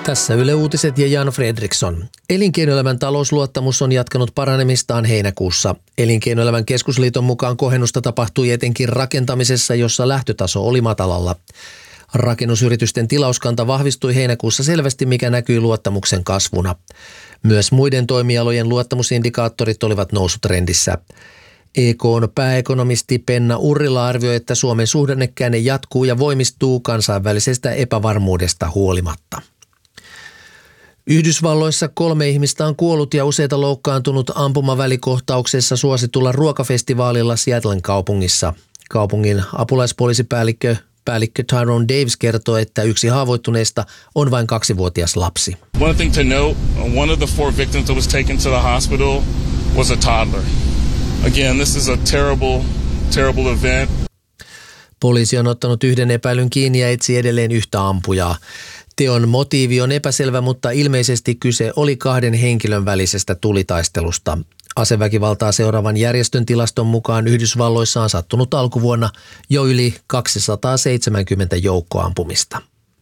Tässä Yle Uutiset ja Jan Fredriksson. Elinkeinoelämän talousluottamus on jatkanut paranemistaan heinäkuussa. Elinkeinoelämän keskusliiton mukaan kohennusta tapahtui etenkin rakentamisessa, jossa lähtötaso oli matalalla. Rakennusyritysten tilauskanta vahvistui heinäkuussa selvästi, mikä näkyi luottamuksen kasvuna. Myös muiden toimialojen luottamusindikaattorit olivat nousutrendissä. EK:n pääekonomisti Penna Urrila arvioi, että Suomen suhdannekäänne jatkuu ja voimistuu kansainvälisestä epävarmuudesta huolimatta. Yhdysvalloissa 3 ihmistä on kuollut ja useita loukkaantunut ampumavälikohtauksessa suositulla ruokafestivaalilla Seattlen kaupungissa. Kaupungin apulaispoliisipäällikkö Tyrone Davis kertoo, että yksi haavoittuneista on vain 2-vuotias lapsi. One thing to note, one of the 4 victims that was taken to the hospital was a toddler. Again, this is a terrible event. Poliisi on ottanut 1 epäilyn kiinni ja etsii edelleen yhtä ampujaa. Teon motiivi on epäselvä, mutta ilmeisesti kyse oli 2 henkilön välisestä tulitaistelusta. Aseväkivaltaa seuraavan järjestön tilaston mukaan Yhdysvalloissa on sattunut alkuvuonna jo yli 270 joukkoampumista.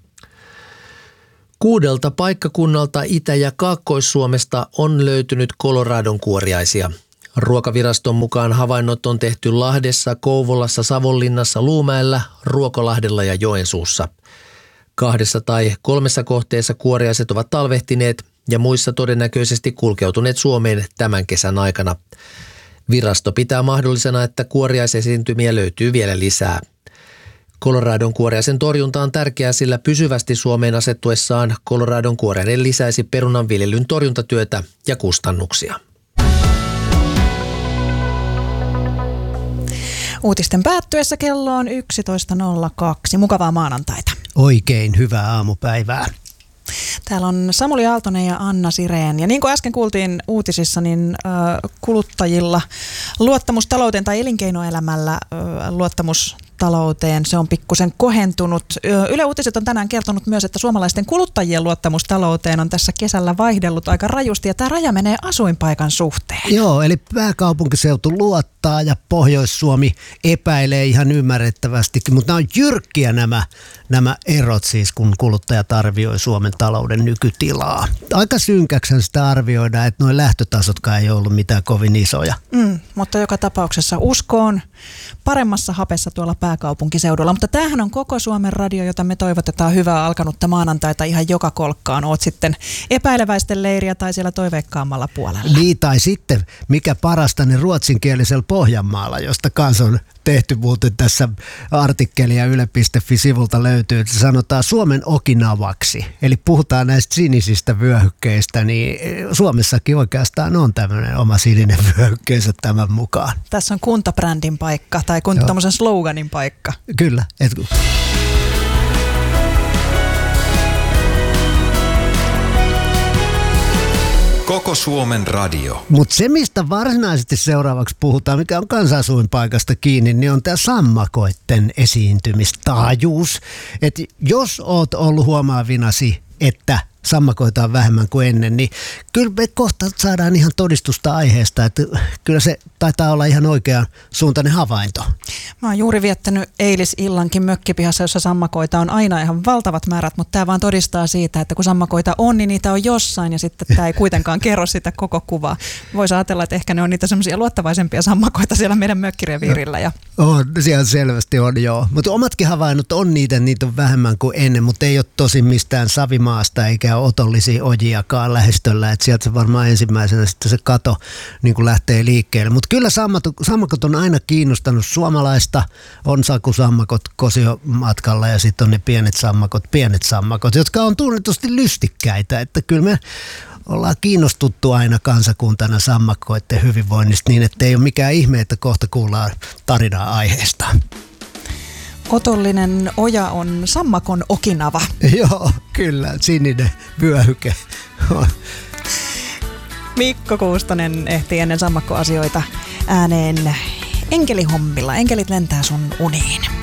6 paikkakunnalta Itä- ja Kaakkois-Suomesta on löytynyt Coloradon kuoriaisia. Ruokaviraston mukaan havainnot on tehty Lahdessa, Kouvolassa, Savonlinnassa, Luumäellä, Ruokolahdella ja Joensuussa. 2 tai 3 kohteessa kuoriaiset ovat talvehtineet ja muissa todennäköisesti kulkeutuneet Suomeen tämän kesän aikana. Virasto pitää mahdollisena, että kuoriaisesiintymiä löytyy vielä lisää. Coloradon kuoriaisen torjunta on tärkeää, sillä pysyvästi Suomeen asettuessaan Coloradon kuoriainen lisäisi perunanviljelyn torjuntatyötä ja kustannuksia. Uutisten päättyessä kello on 11.02. Mukavaa maanantaita. Oikein hyvää aamupäivää. Täällä on Samuli Aaltonen ja Anna Sirén. Ja niin kuin äsken kuultiin uutisissa, niin kuluttajilla luottamustalouteen tai elinkeinoelämällä luottamustalouteen, se on pikkusen kohentunut. Yle Uutiset on tänään kertonut myös, että suomalaisten kuluttajien luottamustalouteen on tässä kesällä vaihdellut aika rajusti ja tämä raja menee asuinpaikan suhteen. Joo, eli pääkaupunkiseutu luottaa ja Pohjois-Suomi epäilee ihan ymmärrettävästikin, mutta nämä on jyrkkiä nämä erot siis, kun kuluttajat arvioi Suomen talouden nykytilaa. Aika synkäksän sitä arvioidaan, että nuo lähtötasotkaan ei ollut mitään kovin isoja. Mutta joka tapauksessa uskoon paremmassa hapessa tuolla pääkaupunkiseudulla. Mutta tämähän on koko Suomen radio, jota me toivotetaan hyvää alkanutta maanantaita ihan joka kolkkaan. Oot sitten epäileväisten leiriä tai siellä toiveikkaammalla puolella. Niin, tai sitten mikä parasta, niin ruotsinkielisellä Pohjanmaalla, josta kanssa on tehty muuten tässä artikkelia yle.fi-sivulta löytyy, että sanotaan Suomen Okinavaksi. Eli puhutaan näistä sinisistä vyöhykkeistä, niin Suomessakin oikeastaan on tämmöinen oma sininen vyöhykkeensä tämän mukaan. Tässä on kuntabrändin paikka tai tuommoisen sloganin paikka. Kyllä. Koko Suomen radio. Mutta se, mistä varsinaisesti seuraavaksi puhutaan, mikä on kansansuinpaikasta kiinni, niin on tämä sammakoitten esiintymistaajuus. Että jos oot ollut huomaavinasi, että sammakoita on vähemmän kuin ennen, niin kyllä me kohta saadaan ihan todistusta aiheesta, että kyllä se taitaa olla ihan oikean suuntainen havainto. Mä oon juuri viettänyt eilisillankin mökkipihassa, jossa sammakoita on aina ihan valtavat määrät, mutta tämä vaan todistaa siitä, että kun sammakoita on, niin niitä on jossain ja sitten tämä ei kuitenkaan kerro sitä koko kuvaa. Voisi ajatella, että ehkä ne on niitä semmoisia luottavaisempia sammakoita siellä meidän mökkireviirillä. Ja on, siellä selvästi on, joo. Mutta omatkin havainnot on niitä on vähemmän kuin ennen, mutta ei ole tosi mistään Savimaasta eikä ole otollisia ojiakaan lähestöllä, että sieltä se varmaan ensimmäisenä sitten se kato niin kuin lähtee liikkeelle. Mutta kyllä sammakot on aina kiinnostanut suomalaista. On sakusammakot kosiomatkalla ja sitten on ne pienet sammakot, jotka on tunnetusti lystikkäitä. Että kyllä me ollaan kiinnostuttu aina kansakuntana sammakoiden hyvinvoinnista niin, että ei ole mikään ihme, että kohta kuullaan tarinaa aiheesta. Otollinen oja on sammakon Okinava. Joo, kyllä, sininen vyöhyke. Mikko Kuustonen ehti ennen sammakkoasioita ääneen enkelihommilla. Enkelit lentää sun uniin.